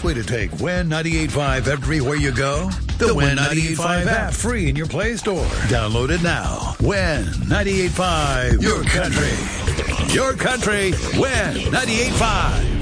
way to take Win 98.5 everywhere you go? The Win 98.5 app, free in your Play Store. Download it now. Win 98.5, your country. Your country, Win 98.5.